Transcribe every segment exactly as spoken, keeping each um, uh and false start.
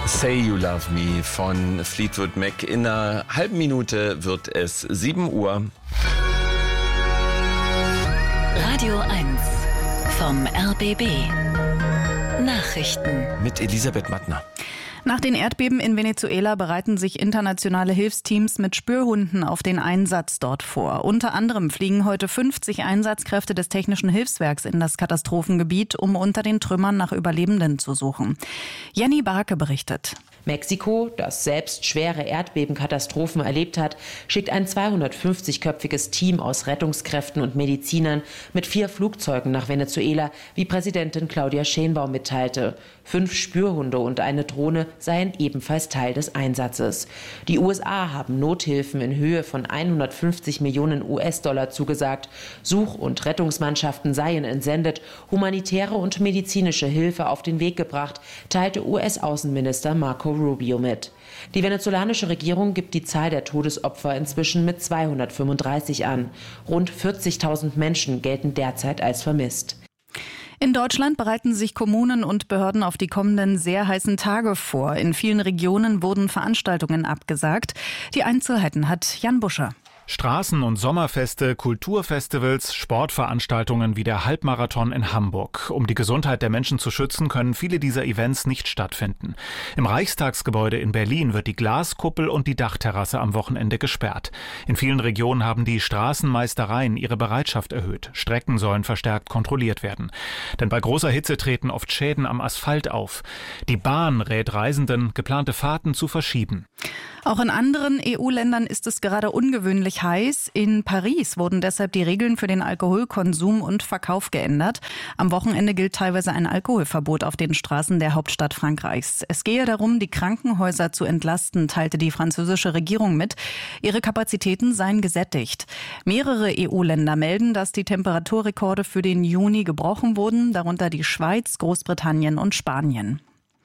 Say You Love Me von Fleetwood Mac. In einer halben Minute wird es sieben Uhr. Radio eins vom R B B. Nachrichten Mit Elisabeth Mattner. Nach den Erdbeben in Venezuela bereiten sich internationale Hilfsteams mit Spürhunden auf den Einsatz dort vor. Unter anderem fliegen heute fünfzig Einsatzkräfte des Technischen Hilfswerks in das Katastrophengebiet, um unter den Trümmern nach Überlebenden zu suchen. Jenny Barke berichtet. Mexiko, das selbst schwere Erdbebenkatastrophen erlebt hat, schickt ein zweihundertfünfzigköpfiges Team aus Rettungskräften und Medizinern mit vier Flugzeugen nach Venezuela, wie Präsidentin Claudia Sheinbaum mitteilte. Fünf Spürhunde und eine Drohne seien ebenfalls Teil des Einsatzes. Die U S A haben Nothilfen in Höhe von hundertfünfzig Millionen U S-Dollar zugesagt. Such- und Rettungsmannschaften seien entsendet, humanitäre und medizinische Hilfe auf den Weg gebracht, teilte U S-Außenminister Marco Rubio mit. Die venezolanische Regierung gibt die Zahl der Todesopfer inzwischen mit zweihundertfünfunddreißig an. Rund vierzigtausend Menschen gelten derzeit als vermisst. In Deutschland bereiten sich Kommunen und Behörden auf die kommenden sehr heißen Tage vor. In vielen Regionen wurden Veranstaltungen abgesagt. Die Einzelheiten hat Jan Buscher. Straßen- und Sommerfeste, Kulturfestivals, Sportveranstaltungen wie der Halbmarathon in Hamburg. Um die Gesundheit der Menschen zu schützen, können viele dieser Events nicht stattfinden. Im Reichstagsgebäude in Berlin wird die Glaskuppel und die Dachterrasse am Wochenende gesperrt. In vielen Regionen haben die Straßenmeistereien ihre Bereitschaft erhöht. Strecken sollen verstärkt kontrolliert werden. Denn bei großer Hitze treten oft Schäden am Asphalt auf. Die Bahn rät Reisenden, geplante Fahrten zu verschieben. Auch in anderen E U-Ländern ist es gerade ungewöhnlich heiß. In Paris wurden deshalb die Regeln für den Alkoholkonsum und Verkauf geändert. Am Wochenende gilt teilweise ein Alkoholverbot auf den Straßen der Hauptstadt Frankreichs. Es gehe darum, die Krankenhäuser zu entlasten, teilte die französische Regierung mit. Ihre Kapazitäten seien gesättigt. Mehrere E U-Länder melden, dass die Temperaturrekorde für den Juni gebrochen wurden, darunter die Schweiz, Großbritannien und Spanien.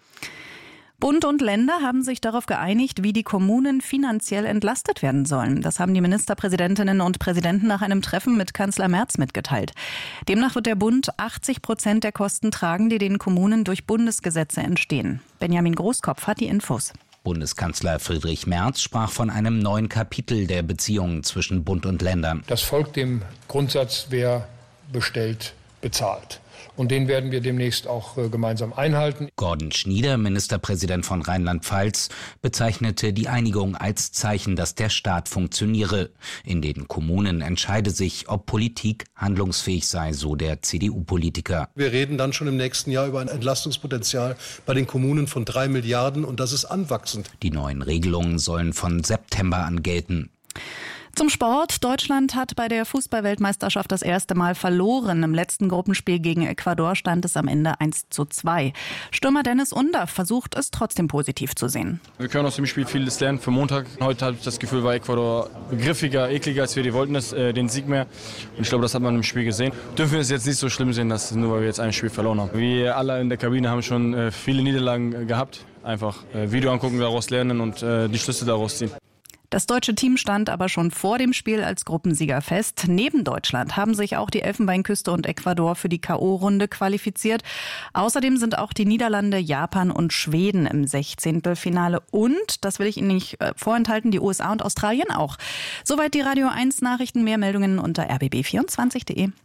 Bund und Länder haben sich darauf geeinigt, wie die Kommunen finanziell entlastet werden sollen. Das haben die Ministerpräsidentinnen und Präsidenten nach einem Treffen mit Kanzler Merz mitgeteilt. Demnach wird der Bund achtzig Prozent der Kosten tragen, die den Kommunen durch Bundesgesetze entstehen. Benjamin Großkopf hat die Infos. Bundeskanzler Friedrich Merz sprach von einem neuen Kapitel der Beziehungen zwischen Bund und Ländern. Das folgt dem Grundsatz, wer bestellt, bezahlt. Und den werden wir demnächst auch äh, gemeinsam einhalten. Gordon Schnieder, Ministerpräsident von Rheinland-Pfalz, bezeichnete die Einigung als Zeichen, dass der Staat funktioniere. In den Kommunen entscheide sich, ob Politik handlungsfähig sei, so der C D U-Politiker. Wir reden dann schon im nächsten Jahr über ein Entlastungspotenzial bei den Kommunen von drei Milliarden und das ist anwachsend. Die neuen Regelungen sollen von September an gelten. Zum Sport. Deutschland hat bei der Fußball-Weltmeisterschaft das erste Mal verloren. Im letzten Gruppenspiel gegen Ecuador stand es am Ende eins zu zwei. Stürmer Dennis Undaff versucht es trotzdem positiv zu sehen. Wir können aus dem Spiel vieles lernen für Montag. Heute habe ich das Gefühl, war Ecuador griffiger, ekliger, als wir die wollten, das, äh, den Sieg mehr. Und ich glaube, das hat man im Spiel gesehen. Dürfen wir es jetzt nicht so schlimm sehen, dass nur weil wir jetzt ein Spiel verloren haben. Wir alle in der Kabine haben schon äh, viele Niederlagen äh, gehabt. Einfach äh, Video angucken, daraus lernen und äh, die Schlüsse daraus ziehen. Das deutsche Team stand aber schon vor dem Spiel als Gruppensieger fest. Neben Deutschland haben sich auch die Elfenbeinküste und Ecuador für die K O-Runde qualifiziert. Außerdem sind auch die Niederlande, Japan und Schweden im Sechzehntelfinale. Und, das will ich Ihnen nicht äh, vorenthalten, die U S A und Australien auch. Soweit die Radio eins Nachrichten. Mehr Meldungen unter r b b vierundzwanzig punkt de.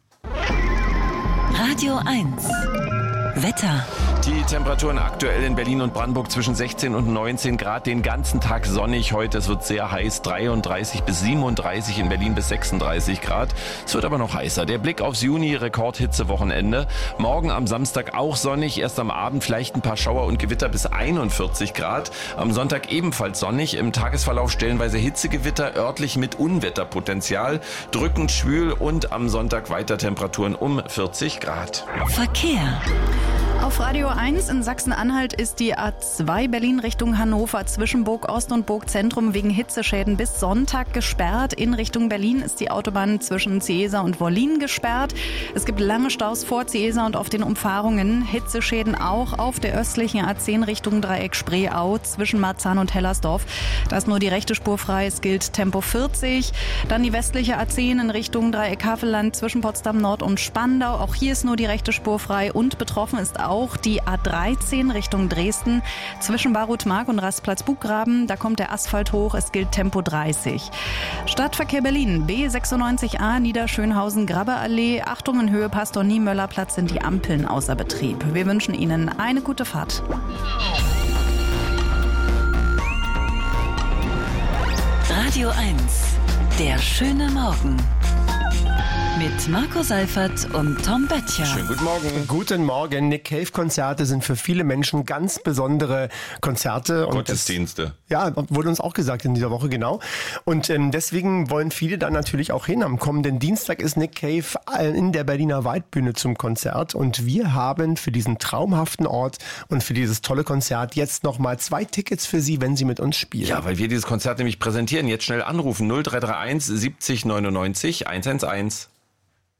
Radio eins Wetter. Die Temperaturen aktuell in Berlin und Brandenburg zwischen sechzehn und neunzehn Grad, den ganzen Tag sonnig. Heute es wird sehr heiß, dreiunddreißig bis siebenunddreißig, in Berlin bis sechsunddreißig Grad. Es wird aber noch heißer. Der Blick aufs Juni, Rekordhitzewochenende. Morgen am Samstag auch sonnig, erst am Abend vielleicht ein paar Schauer und Gewitter bis einundvierzig Grad. Am Sonntag ebenfalls sonnig, im Tagesverlauf stellenweise Hitzegewitter, örtlich mit Unwetterpotenzial, drückend schwül und am Sonntag weiter Temperaturen um vierzig Grad. Verkehr. Auf Radio eins in Sachsen-Anhalt ist die A zwei Berlin Richtung Hannover zwischen Burg Ost und Burg Zentrum wegen Hitzeschäden bis Sonntag gesperrt. In Richtung Berlin ist die Autobahn zwischen Ciesa und Wollin gesperrt. Es gibt lange Staus vor Ciesa und auf den Umfahrungen. Hitzeschäden auch auf der östlichen A zehn Richtung Dreieck Spreeau zwischen Marzahn und Hellersdorf. Da ist nur die rechte Spur frei. Es gilt Tempo vierzig. Dann die westliche A zehn in Richtung Dreieck Havelland zwischen Potsdam Nord und Spandau. Auch hier ist nur die rechte Spur frei und betroffen ist auch auch die A dreizehn Richtung Dresden. Zwischen Barutmark und Rastplatz-Buggraben, da kommt der Asphalt hoch, es gilt Tempo dreißig. Stadtverkehr Berlin, B sechsundneunzig A, Niederschönhausen-Grabbeallee. Achtung, in Höhe Pastor-Niemöller-Platz sind die Ampeln außer Betrieb. Wir wünschen Ihnen eine gute Fahrt. Radio eins, der schöne Morgen. Mit Marco Seifert und Tom Böttcher. Schönen guten Morgen. Guten Morgen. Nick Cave-Konzerte sind für viele Menschen ganz besondere Konzerte. Und Gottesdienste. Das, ja, wurde uns auch gesagt in dieser Woche, genau. Und ähm, deswegen wollen viele dann natürlich auch hin. Am kommenden Dienstag ist Nick Cave in der Berliner Waldbühne zum Konzert. Und wir haben für diesen traumhaften Ort und für dieses tolle Konzert jetzt nochmal zwei Tickets für Sie, wenn Sie mit uns spielen. Ja, weil wir dieses Konzert nämlich präsentieren. Jetzt schnell anrufen. null drei drei eins siebzig neunundneunzig hundertelf.